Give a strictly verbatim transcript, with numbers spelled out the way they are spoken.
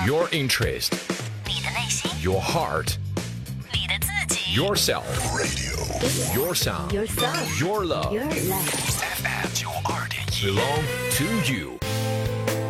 Your interest, 你的内心， your heart, 你的自己 yourself, radio, your sound, Yourself. your love. Your love. F M 九二点一 belong to you.